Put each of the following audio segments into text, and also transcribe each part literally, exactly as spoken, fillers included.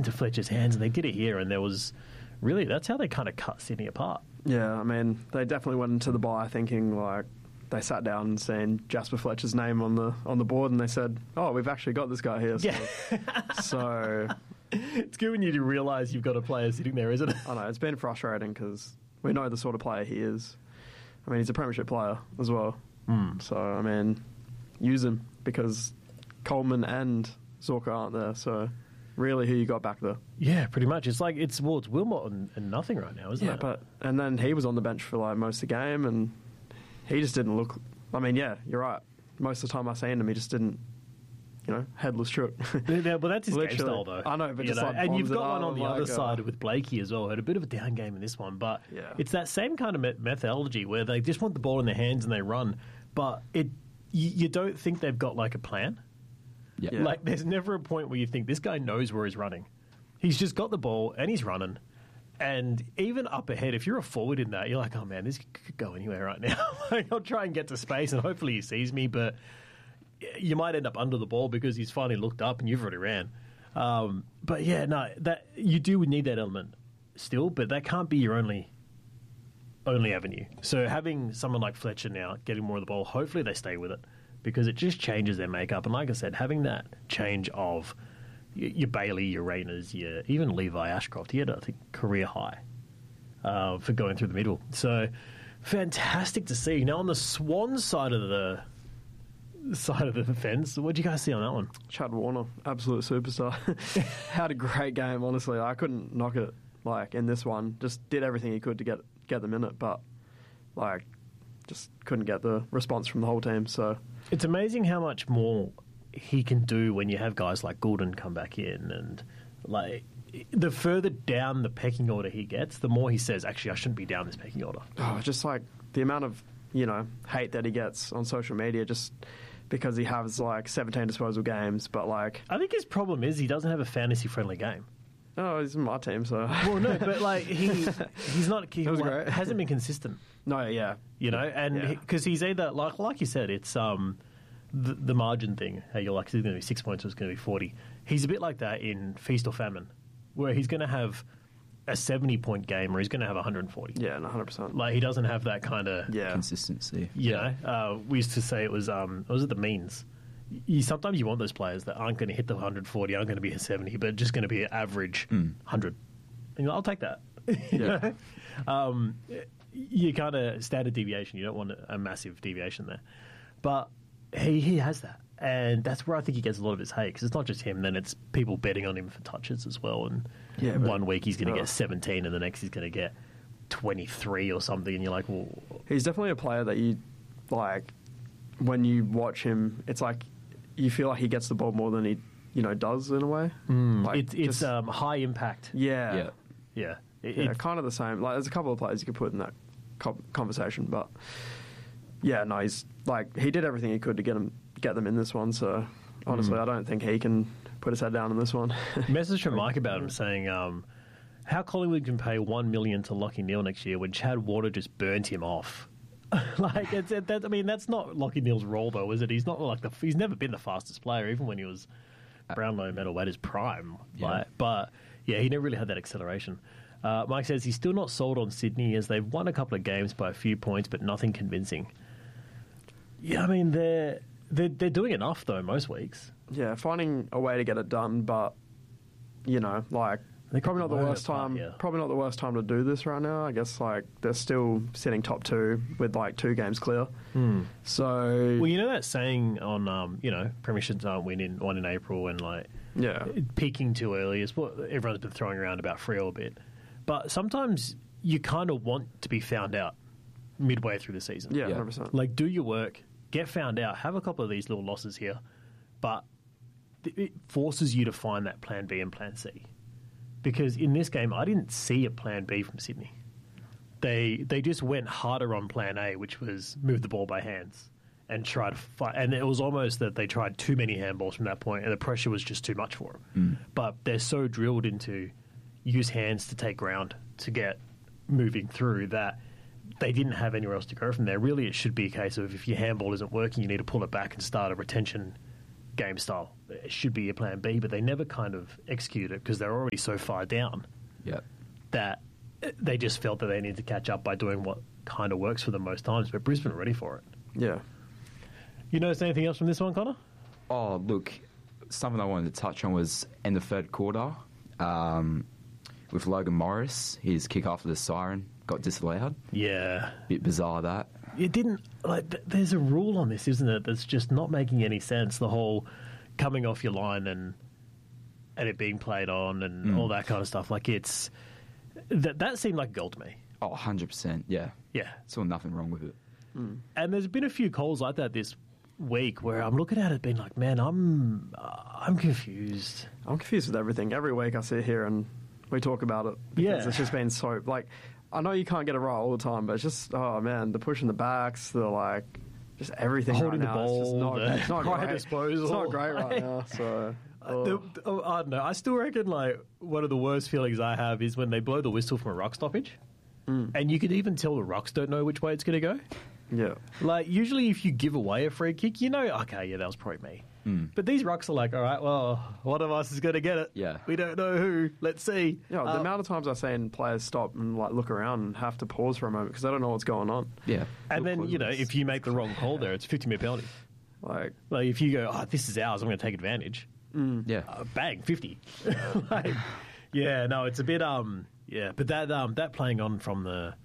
into Fletcher's hands, and they did it here, and there was really, that's how they kind of cut Sydney apart. Yeah, I mean, they definitely went into the bye thinking, like, they sat down and seen Jasper Fletcher's name on the on the board, and they said, oh, we've actually got this guy here. So, Yeah. so It's good when you realise you've got a player sitting there, isn't it? I know, it's been frustrating because we know the sort of player he is. I mean, he's a premiership player as well. Mm. So, I mean, use him because Coleman and Zorka aren't there. So, really, who you got back there? Yeah, pretty much. It's like, it's, well, it's Wilmot and, and nothing right now, isn't Yeah, it? but, and then he was on the bench for like most of the game, and he just didn't look. I mean, yeah, you're right. Most of the time I seen him, he just didn't, you know, headless shoot. Yeah, well, that's his game Literally. style, though. I know, but You just know, like and you've bombs it got one up, on the like, other uh, side with Blakey as well. Had a bit of a down game in this one, but Yeah. it's that same kind of me- methodology where they just want the ball in their hands and they run, but it you, you don't think they've got like a plan. Yeah. Yeah. Like, there's never a point where you think this guy knows where he's running. He's just got the ball and he's running. And even up ahead, if you're a forward in that, you're like, oh man, this could go anywhere right now. Like, I'll try and get to space and hopefully he sees me, but you might end up under the ball because he's finally looked up and you've already ran. Um, but yeah, no, that you do need that element still, but that can't be your only only avenue. So having someone like Fletcher now getting more of the ball, hopefully they stay with it because it just changes their makeup. And like I said, having that change of your, your Bailey, your Rayners, your even Levi Ashcroft, he had, I think, career high uh, for going through the middle. So fantastic to see. Now on the Swans side of the side of the fence, what do you guys see on that one? Chad Warner, absolute superstar. Had a great game, honestly. I couldn't knock it like in this one. Just did everything he could to get get them in it, but like just couldn't get the response from the whole team. So It's amazing how much more he can do when you have guys like Goulden come back in, and like the further down the pecking order he gets, the more he says, actually, I shouldn't be down this pecking order. oh, just like the amount of, you know, hate that he gets on social media just because he has like seventeen disposal games, but like, I think his problem is he doesn't have a fantasy-friendly game. oh, he's in my team, so Well, no, but like he he's not he That was great. hasn't been consistent. no, yeah, You know, and Yeah. because he's either like like you said, it's um the, the margin thing. How you're like, it's going to be six points or it's going to be forty. He's a bit like that in Feast or Famine, where he's going to have a seventy point game or he's going to have one hundred forty. yeah, one hundred percent. Like he doesn't have that kind of Yeah, Consistency. You know, uh, we used to say it was um was it the means. You, sometimes you want those players that aren't going to hit the one hundred forty, aren't going to be a seventy, but just going to be an average one hundred. And I'll take that. yeah, um, you kind of standard deviation. You don't want a massive deviation there, but he he has that, and that's where I think he gets a lot of his hate because it's not just him. Then it's people betting on him for touches as well. And Yeah, but- one week he's going to oh. get seventeen, and the next he's going to get twenty-three or something. And you're like, well, he's definitely a player that you like when you watch him. It's like you feel like he gets the ball more than he, you know, does in a way. Like, it's it's just- um, high impact. yeah, Yeah. Yeah, It- yeah, it- kind of the same. Like, there's a couple of players you could put in that co- conversation, but yeah, no, he's like he did everything he could to get him get them in this one. So honestly, I don't think he can put his head down in this one. Message from Mike about him saying, um, how Collingwood can pay one million to Lockie Neal next year when Chad Warner just burnt him off. Like it's it, that, I mean, that's not Lockie Neal's role though, is it? He's not like the he's never been the fastest player, even when he was Brownlow medal at his prime. Yeah. Like, but yeah, he never really had that acceleration. Uh, Mike says he's still not sold on Sydney as they've won a couple of games by a few points, but nothing convincing. Yeah, I mean they're they're, they're doing enough though most weeks. Yeah, finding a way to get it done, but you know, like They probably not the blow it worst apart, time. yeah. Probably not the worst time to do this right now. I guess like they're still sitting top two with like two games clear. So Well, you know that saying on, um, you know, premierships aren't winning one in April and like yeah, peaking too early is what everyone's been throwing around about Freo a bit. But sometimes you kind of want to be found out midway through the season. yeah, Yeah. hundred percent. Like, do your work, get found out, have a couple of these little losses here, but th- it forces you to find that plan B and plan C. Because in this game, I didn't see a plan B from Sydney. They they just went harder on plan A, which was move the ball by hands and try to fight. And it was almost that they tried too many handballs from that point, and the pressure was just too much for them. But they're so drilled into use hands to take ground to get moving through that they didn't have anywhere else to go from there. Really, it should be a case of if your handball isn't working, you need to pull it back and start a retention game style. It should be a plan B, but they never kind of execute it because they're already so far down Yeah. that they just felt that they needed to catch up by doing what kind of works for them most times. But Brisbane are ready for it. Yeah. You notice anything else from this one, Connor? Oh, look, something I wanted to touch on was in the third quarter um, with Logan Morris, his kick after the siren got disallowed. Yeah. Bit bizarre that. It didn't, like, th- there's a rule on this, isn't it, that's just not making any sense. The whole coming off your line and and it being played on and Mm. all that kind of stuff. Like, it's, that that seemed like a goal to me. Oh, one hundred percent, yeah. Yeah. Saw nothing wrong with it. And there's been a few calls like that this week where I'm looking at it being like, man, I'm uh, I'm confused. I'm confused with everything. Every week I sit here and we talk about it because Yeah. it's just been so like I know you can't get it right all the time, but it's just oh man, the pushing the backs, the like just everything Holding right the now. It's just ball, not, the it's not high great. disposal. It's not great right now. So oh. The, the- oh, I don't know. I still reckon like one of the worst feelings I have is when they blow the whistle from a ruck stoppage, and you can even tell the rucks don't know which way it's going to go. yeah, Like usually, if you give away a free kick, you know, okay, yeah, that was probably me. But these rucks are like, all right, well, one of us is going to get it. Yeah. we don't know who. Let's see. yeah. The Um, amount of times I've seen players stop and like look around and have to pause for a moment because they don't know what's going on. Yeah. and then you know, if you make the wrong call there, it's a fifty minute penalty. Like Like if you go, oh, this is ours, I'm going to take advantage. Yeah. Uh, bang, fifty. Like, yeah, no, it's a bit um, yeah, but that um, that playing on from the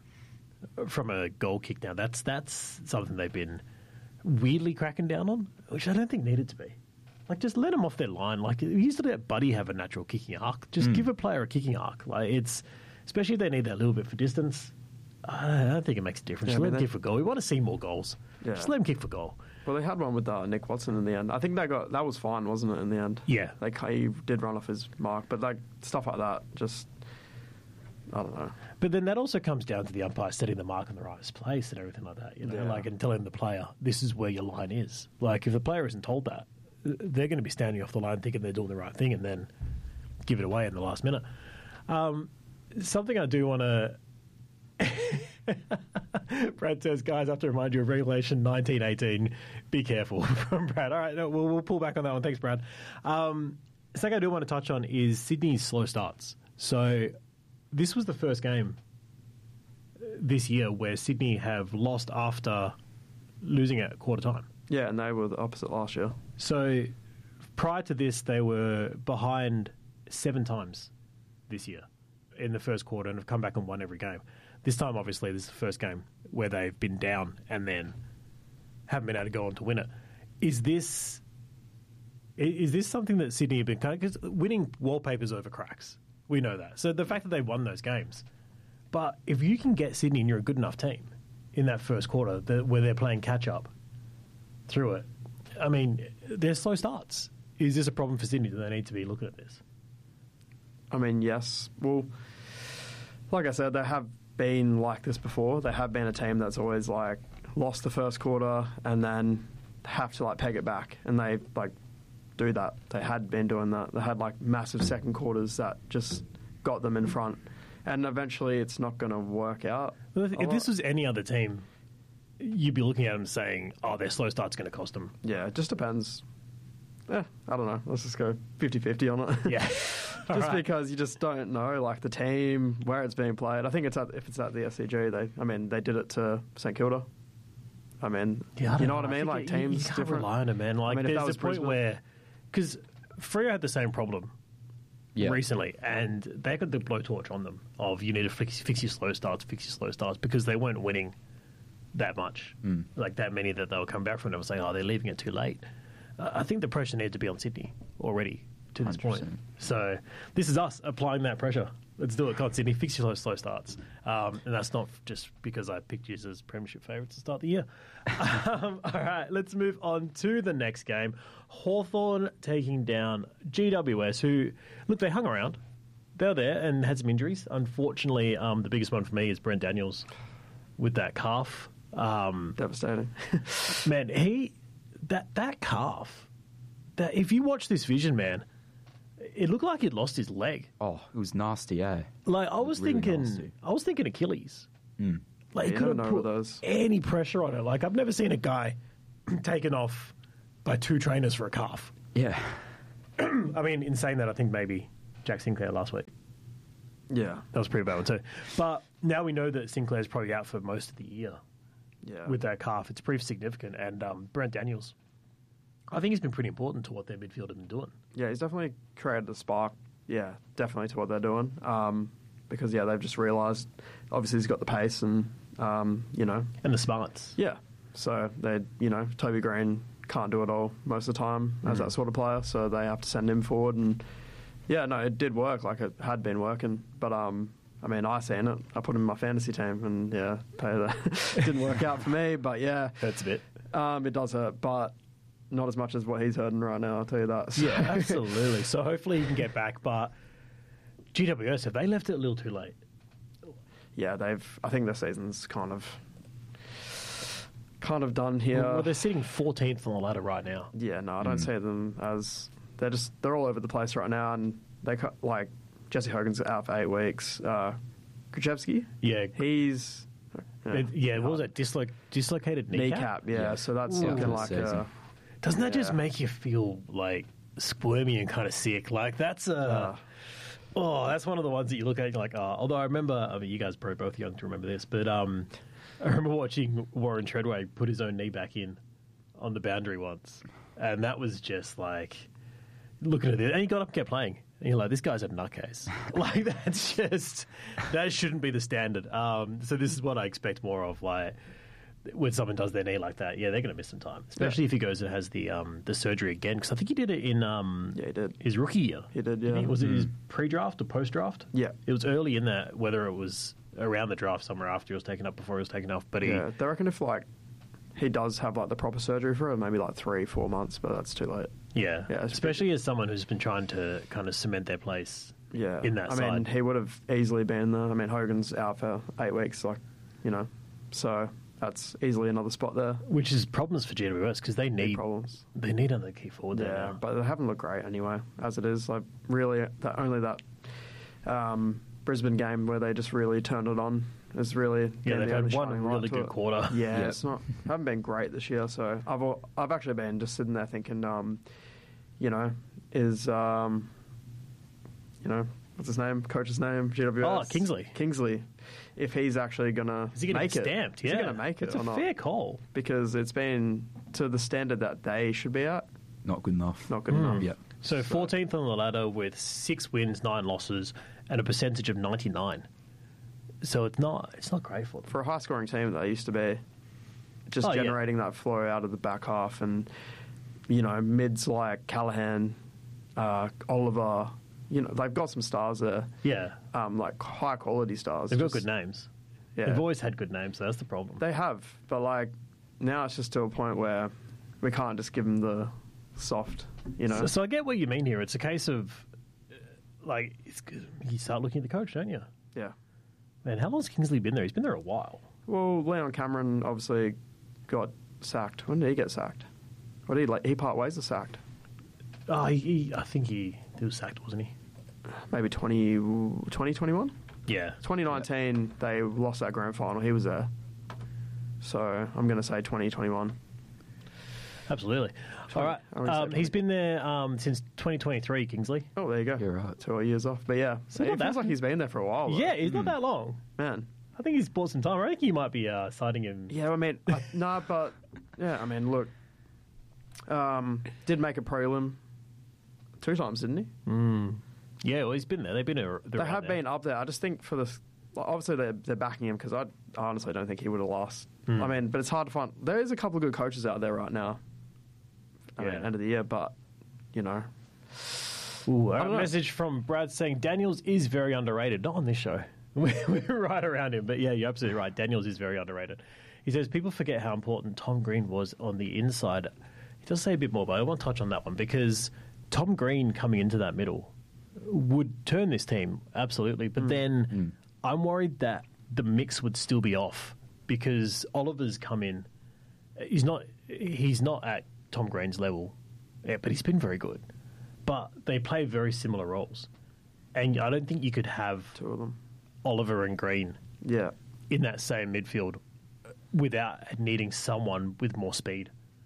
from a goal kick now, that's that's something they've been weirdly cracking down on, which I don't think needed to be. Like, just let them off their line. Like, we used to let Buddy have a natural kicking arc. Just give a player a kicking arc. Like, it's especially if they need that little bit for distance. I don't think it makes a difference. Yeah, Just but let them then- kick for goal. We want to see more goals. Yeah. Just let them kick for goal. well, they had one with uh, Nick Watson in the end. I think that got that was fine, wasn't it? In the end, Yeah. like he did run off his mark, but like stuff like that, just I don't know. But then that also comes down to the umpire setting the mark in the right place and everything like that, you know, Yeah. like and telling the player this is where your line is. Like if the player isn't told that, they're going to be standing off the line thinking they're doing the right thing and then give it away in the last minute. Um, something I do want to. Brad says, guys, I have to remind you of Regulation nineteen eighteen. Be careful from Brad. All right, no, we'll, we'll pull back on that one. Thanks, Brad. Um, something I do want to touch on is Sydney's slow starts. So this was the first game this year where Sydney have lost after losing at quarter time. Yeah, and they were the opposite last year. So prior to this, they were behind seven times this year in the first quarter and have come back and won every game. This time, obviously, this is the first game where they've been down and then haven't been able to go on to win it. Is this i- is this something that Sydney have been kind of, because winning wallpapers over cracks? We know that. So the fact that they won those games, but if you can get Sydney and you're a good enough team in that first quarter that, where they're playing catch up through it, I mean, they're slow starts. Is this a problem for Sydney? Do they need to be looking at this? I mean, yes. Well, like I said, they have been like this before. They have been a team that's always like lost the first quarter and then have to like peg it back, and they like do that. They had been doing that. They had like massive second quarters that just got them in front, and eventually it's not going to work out. Well, if a if lot. this was any other team, you'd be looking at them saying, "Oh, their slow start's going to cost them." Yeah, it just depends. Yeah, I don't know. Let's just go fifty-fifty on it. Yeah, Just because you just don't know, like the team, where it's being played. I think it's at, if it's at the S C G, they, I mean, they did it to St Kilda. I mean, Yeah, I you don't know what I mean? think Like you- you, teams can't different. rely on it, man. Like mean, if that there's was a point Brisbane- where, because Freo had the same problem Yeah. recently, and they got the blowtorch on them of you need to fix, fix your slow starts, fix your slow starts, because they weren't winning that much, Mm. like that many that they'll come back from. They were saying, "Oh, they're leaving it too late." Uh, I think the pressure needed to be on Sydney already to this one hundred point. percent. So this is us applying that pressure. Let's do it. Come on, Sydney, fix your slow, slow starts. Um, and that's not just because I picked you as premiership favourites to start the year. um, all right, let's move on to the next game. Hawthorn taking down G W S, who, look, they hung around. They were there and had some injuries. Unfortunately, um, the biggest one for me is Brent Daniels with that calf. Um, Devastating. man, he that that calf. That if you watch this vision, man, it looked like he'd lost his leg. Oh, it was nasty, eh? Like I was Really thinking, nasty. I was thinking Achilles. Mm. Like he You couldn't never know with put those. any pressure on it. Like I've never seen a guy taken off by two trainers for a calf. Yeah. I mean, in saying that, I think maybe Jack Sinclair last week. Yeah. That was a pretty bad one too. But now we know that Sinclair's probably out for most of the year Yeah. with that calf. It's pretty significant. And um, Brent Daniels, I think he's been pretty important to what their midfield have been doing. Yeah, he's definitely created a spark. Yeah, definitely to what they're doing. Um, because, yeah, they've just realised, obviously he's got the pace and, um, you know. And the smarts. Yeah. So, they, you know, Toby Green can't do it all most of the time as Mm. that sort of player. So they have to send him forward. And, yeah, no, it did work. Like, it had been working. But, um, I mean, I seen it. I put him in my fantasy team. And, yeah, tell you that didn't work out for me. But, yeah. Hurts a bit. Um, it does hurt. But not as much as what he's hurting right now, I'll tell you that. So. Yeah, absolutely. So hopefully he can get back. But G W S, have they left it a little too late? Yeah, they've. I think their season's kind of, kind of done here. Well, they're sitting fourteenth on the ladder right now. Yeah, no, I don't see them as they're just they're all over the place right now, and they ca- like Jesse Hogan's out for eight weeks. Uh, Krzyzewski, Yeah. he's It- yeah, what was it? Dislo- dislocated kneecap? kneecap. Yeah, Yeah. so that's Ooh. looking Good like season. a, Doesn't that just Yeah. make you feel like squirmy and kind of sick? Like that's a uh, oh, that's one of the ones that you look at and you're like, oh. Although I remember, I mean, you guys are probably both young to remember this, but um, I remember watching Warren Treadway put his own knee back in on the boundary once, and that was just like looking at it, and he got up and kept playing. And you're like, this guy's a nutcase. Like that's just that shouldn't be the standard. Um, so this is what I expect more of. Like when someone does their knee like that, yeah, they're going to miss some time, especially if he goes and has the um, the surgery again. Because I think he did it in um, yeah, he did. his rookie year. He did, Didn't yeah. he? Was it his pre-draft or post-draft? Yeah. It was early in that, whether it was around the draft somewhere after he was taken up, before he was taken off. But he, Yeah, they reckon if like he does have like the proper surgery for it, maybe like three, four months, but that's too late. yeah, Yeah, it's especially as someone who's been trying to kind of cement their place. Yeah, In that I mean, side. he would have easily been there. I mean, Hogan's out for eight weeks, like you know, so that's easily another spot there. Which is problems for G W S because they Big need problems. they need another key forward there Yeah, now. but they haven't looked great anyway, as it is. Like really, that only that um, Brisbane game where they just really turned it on is really Yeah, getting they've the had only one shining really light to good it. quarter. Yeah, Yeah. it's not haven't been great this year. So I've al- I've actually been just sitting there thinking, um, you know, is um, you know. What's his name? Coach's name? G W S. Oh, Kingsley. Kingsley. If he's actually gonna Is he going to make get it, stamped? Is Yeah, he gonna make it It's or a not? fair call. Because it's been to the standard that they should be at. Not good enough. Not good Hmm. enough. Yeah. So fourteenth on the ladder with six wins, nine losses, and a percentage of ninety-nine. So it's not it's not great for them. For a high scoring team that they used to be, just Oh, yeah. generating that flow out of the back half, and you know mids like Callahan, uh, Oliver. You know they've got some stars there, Yeah, um, like high quality stars. they've got Just- good names. Yeah, They've always had good names, so that's the problem. they have, but like now it's just to a point where we can't just give them the soft. You know, So, so I get what you mean here. It's a case of uh, like it's, you start looking at the coach, don't you? yeah. Man, how long's Kingsley been there? He's been there a while. Well, Leon Cameron obviously got sacked. When did he get sacked? What did he like? He part ways or sacked? Oh, he, he, I think he, he was sacked, wasn't he? Maybe twenty, twenty twenty-one? Yeah. twenty nineteen, they lost that grand final. He was there. So I'm going to say twenty twenty-one. Absolutely. All right. I already said Um, he's been there um, since twenty twenty-three, Kingsley. Oh, there you go. You're right. Two years off. But yeah, So it not feels that- like he's been there for a while. Though. Yeah, it's not that long. Man. I think he's bought some time. I think you might be uh, citing him. Yeah, I mean, uh, no, but yeah, I mean, look, um, did make a prelim two times, didn't he? Yeah, well, he's been there. They've been there. They have been up there. I just think for the like, obviously they're, they're backing him because I, I honestly don't think he would have lost. Hmm. I mean, but it's hard to find. There is a couple of good coaches out there right now. I mean, Yeah. end of the year, but you know, Ooh, I a don't know. message from Brad saying Daniels is very underrated. Not on this show. We're we're right around him. But yeah, you're absolutely right. Daniels is very underrated. He says people forget how important Tom Green was on the inside. He does say a bit more, but I want to touch on that one because Tom Green coming into that middle would turn this team, absolutely. But then I'm worried that the mix would still be off because Oliver's come in. He's not he's not at Tom Green's level, yeah, but he's been very good. But they play very similar roles. And I don't think you could have two of them. Oliver and Green Yeah, in that same midfield without needing someone with more speed.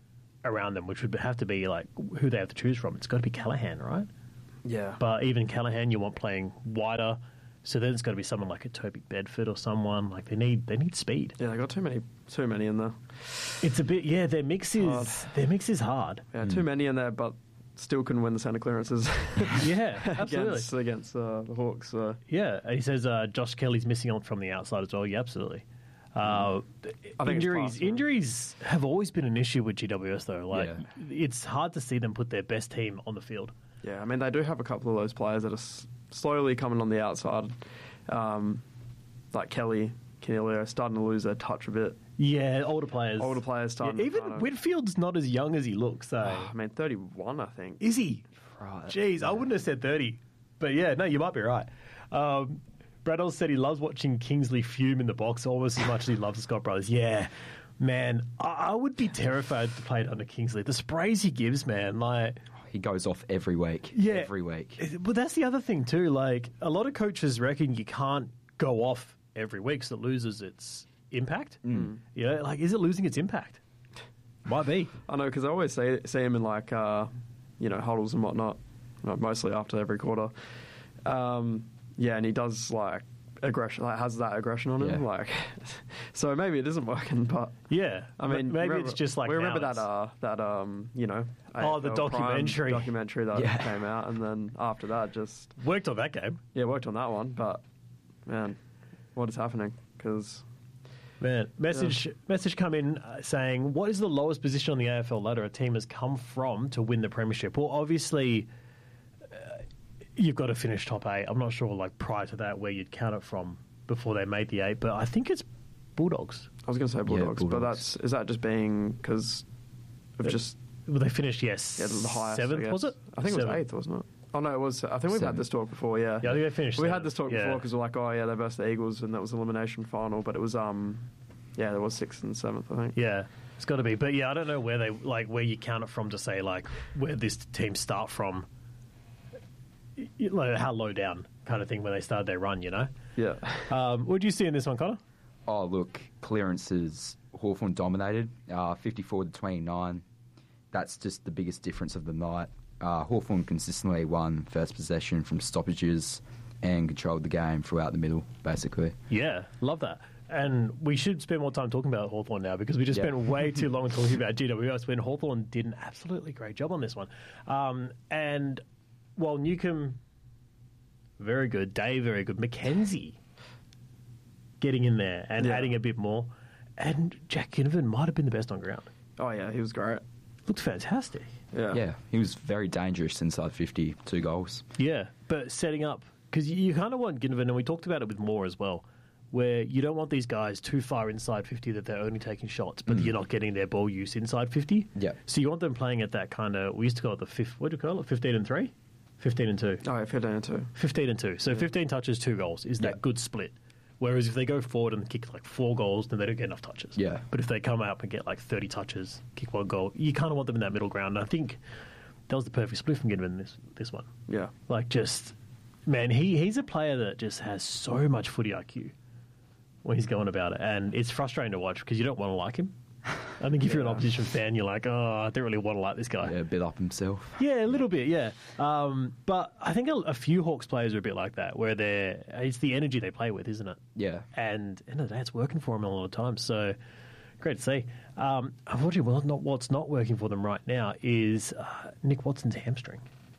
around them, which would have to be like who they have to choose from. It's got to be Callahan, right? Yeah. But even Callahan, you want playing wider. So then it's got to be someone like a Toby Bedford or someone like they need they need speed. Yeah, they got too many too many in there. It's a bit yeah. Their mix is Hard. their mix is hard. Yeah, too many in there, but still couldn't win the centre clearances. Yeah, absolutely. against against uh, the Hawks. So. Yeah, and he says uh, Josh Kelly's missing on from the outside as well. Yeah, absolutely. Uh, I think it's injuries class, man. injuries have always been an issue with G W S though. Like Yeah. it's hard to see them put their best team on the field. Yeah, I mean they do have a couple of those players that are s- slowly coming on the outside, um, like Kelly, Canelio, starting to lose their touch a bit. Yeah, older players. Older players Yeah, starting. to even kind of- Whitfield's not as young as he looks. So I mean, thirty-one, I think. is he? Right. Jeez, I wouldn't have said thirty. But yeah, no, you might be right. Um, Bradell said he loves watching Kingsley fume in the box almost as much as he loves the Scott brothers. Yeah, man, I, I would be terrified to play it under Kingsley. The sprays he gives, man, like... He goes off every week. Yeah. Every week. But that's the other thing too. Like a lot of coaches reckon you can't go off every week, so it loses its impact. Mm. Yeah, like is it losing its impact? Might be. I know because I always see see him in like uh, you know huddles and whatnot, like, mostly after every quarter. Um, yeah, and he does like aggression, like has that aggression on him, Yeah. like. So maybe it isn't working, but Yeah, I mean, maybe remember- it's just like we remember now that it's- uh, that um you know Oh, the A F L Prime documentary. documentary that Yeah. came out, and then after that just worked on that game. yeah worked on that one, but man, what is happening? Because Man, message message come in uh, saying, what is the lowest position on the A F L ladder a team has come from to win the premiership? Well, obviously, uh, you've got to finish top eight. I'm not sure, like prior to that, where you'd count it from before they made the eight, but I think it's Bulldogs. I was going to say Bulldogs, but Bulldogs. that's is that just being because of Uh, just Well, they finished yes, yeah, the highest I seventh guess. was it? I think it was Seventh. eighth, wasn't it? Oh no, it was. I think we've had Seventh. this talk before. Yeah, Yeah, I think they finished. we had seventh. this talk Yeah. before because we're like, oh yeah, they versed the Eagles, and that was the elimination final. But it was um, yeah, there was sixth and seventh, I think. Yeah, it's got to be. But yeah, I don't know where they like where you count it from to say like where this team start from. y- y- Like how low down kind of thing when they started their run, you know. Yeah, Um, what do you see in this one, Connor? Oh, look, clearances. Hawthorn dominated, uh, fifty-four to twenty-nine. That's just the biggest difference of the night. Uh, Hawthorn consistently won first possession from stoppages and controlled the game throughout the middle, basically. Yeah, love that. And we should spend more time talking about Hawthorn now because we just Yeah. spent way too long talking about G W S when Hawthorn did an absolutely great job on this one. Um, and while Newcomb, very good, Dave, very good, Mackenzie getting in there and Yeah. adding a bit more. And Jack Ginnivan might have been the best on ground. oh yeah, he was great. Looked fantastic. Yeah, Yeah, he was very dangerous inside fifty, two goals. Yeah, but setting up because you, you kind of want Ginnivan, and we talked about it with Moore as well, where you don't want these guys too far inside fifty that they're only taking shots, but you're not getting their ball use inside fifty. Yeah. So you want them playing at that kind of. We used to call it the fifth. What do you call it? Fifteen and three, fifteen and two, Oh yeah, fifteen and two. fifteen and two. So fifteen touches, two goals is that Yeah. good split. Whereas if they go forward and kick like four goals, then they don't get enough touches. Yeah. But if they come out and get like thirty touches, kick one goal, you kind of want them in that middle ground. And I think that was the perfect split from Ginnivan this this one. Yeah, Like, just, man, he, he's a player that just has so much footy I Q when he's going about it. And it's frustrating to watch because you don't want to like him. I think if you're an Yeah. opposition fan, you're like, oh, I don't really want to like this guy. Yeah, a bit up himself. Yeah, a little bit, yeah. Um, but I think a, a few Hawks players are a bit like that, where they're, it's the energy they play with, isn't it? Yeah. And at the end of the day, it's working for them a lot of times. So great to see. Um, unfortunately, well, not, what's not working for them right now is uh, Nick Watson's hamstring.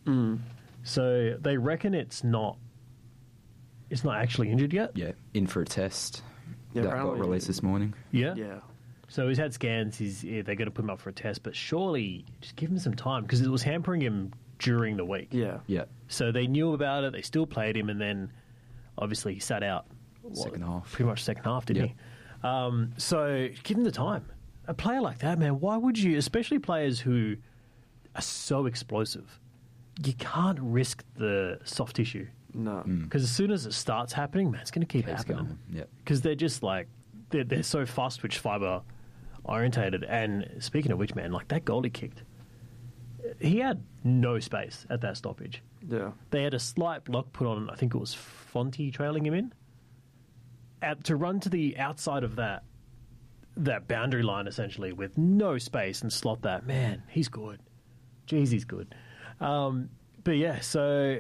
So they reckon it's not it's not actually injured yet. Yeah, in for a test. Yeah, that got apparently- released this morning. Yeah. yeah. So he's had scans. He's yeah, they're going to put him up for a test, but surely just give him some time because it was hampering him during the week. Yeah. Yeah, So they knew about it. They still played him, and then obviously he sat out what, Second half. pretty much second half, didn't Yeah. he? Um, so give him the time. A player like that, man. Why would you? Especially players who are so explosive. You can't risk the soft tissue No. because as soon as it starts happening, man, it's going to keep Keeps happening. going. Yeah. Because they're just like they're, they're so fast twitch fiber orientated. And speaking of which, man, like that goal he kicked, he had no space at that stoppage. Yeah. They had a slight block put on. I think it was Fonte trailing him in. At, to run to the outside of that, that boundary line essentially with no space and slot that. Man, he's good. Jeez, he's good. Um, but yeah, so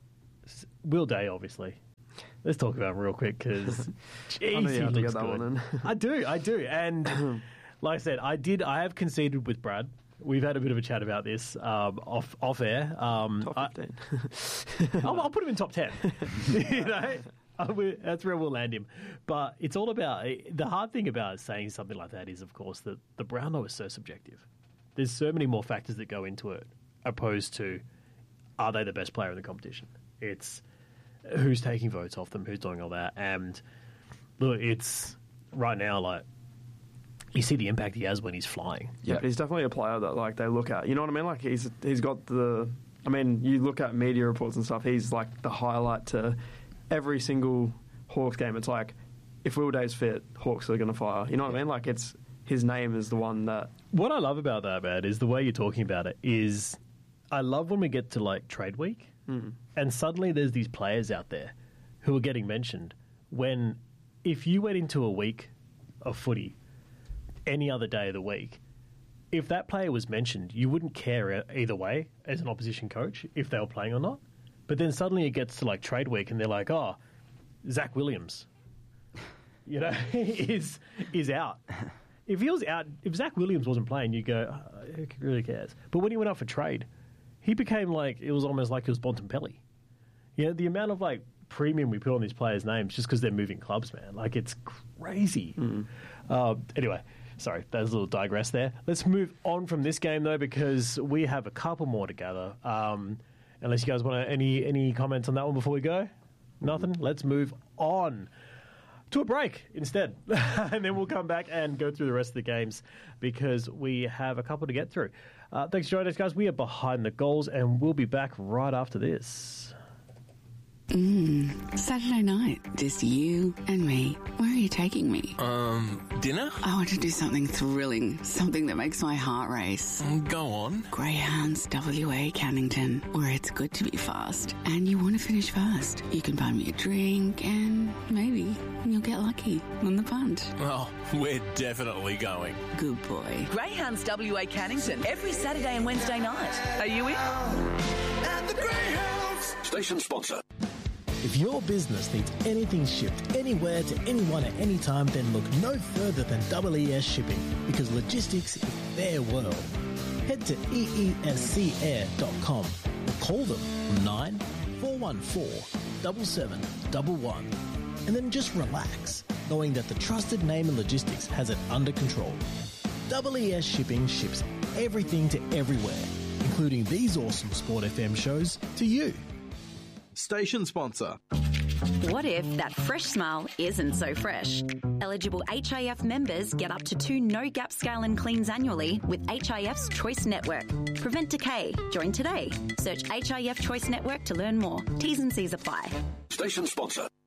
Will Day, obviously. Let's talk about him real quick because jeez, he looks good. That one in. I do, I do, and like I said, I did. I have conceded with Brad. We've had a bit of a chat about this um, off off air. Um, top fifteen. I, I'll, I'll put him in top ten. You know, that's where we'll land him. But it's all about the hard thing about saying something like that is, of course, that the Brownlow is so subjective. There's so many more factors that go into it, opposed to are they the best player in the competition? It's who's taking votes off them, who's doing all that, and look, it's right now like. You see the impact he has when he's flying. Yeah, but he's definitely a player that like they look at. You know what I mean? Like he's he's got the. I mean, you look at media reports and stuff. He's like the highlight to every single Hawks game. It's like if Will Day's fit, Hawks are going to fire. You know what I mean? Like it's his name is the one that. What I love about that, man, is the way you're talking about it. Is I love when we get to like trade week, mm. and suddenly there's these players out there who are getting mentioned. When if you went into a week of footy. Any other day of the week, if that player was mentioned, you wouldn't care either way as an opposition coach if they were playing or not. But then suddenly it gets to like trade week and they're like, oh, Zach Williams, you know, is is out. If he was out, if Zach Williams wasn't playing, you go, oh, who really cares? But when he went out for trade, he became like, it was almost like it was Bontempelli. You know, the amount of like premium we put on these players' names just because they're moving clubs, man. Like it's crazy. Mm. Uh, anyway. Sorry, that was a little digress there. Let's move on from this game, though, because we have a couple more to gather. Um, unless you guys want to, any any comments on that one before we go? Nothing? Let's move on to a break instead. And then we'll come back and go through the rest of the games because we have a couple to get through. Uh, thanks for joining us, guys. We are Behind the Goals, and we'll be back right after this. Mm, Saturday night, just you and me. Where are you taking me? Um, dinner? I want to do something thrilling, something that makes my heart race. Go on. Greyhounds W A Cannington, where it's good to be fast, and you want to finish first. You can buy me a drink, and maybe you'll get lucky on the punt. Oh, we're definitely going. Good boy. Greyhounds W A Cannington, every Saturday and Wednesday night. Are you in? At the Greyhounds. Station sponsor. If your business needs anything shipped anywhere to anyone at any time, then look no further than W E S Shipping, because logistics is their world. Head to E E S C air dot com or call them on nine four one four, seven seven one one and then just relax, knowing that the trusted name in logistics has it under control. W E S Shipping ships everything to everywhere, including these awesome Sport F M shows to you. Station sponsor. What if that fresh smile isn't so fresh? Eligible H I F members get up to two no-gap scale and cleans annually with H I F's Choice Network. Prevent decay. Join today. Search H I F Choice Network to learn more. T's and C's apply. Station sponsor.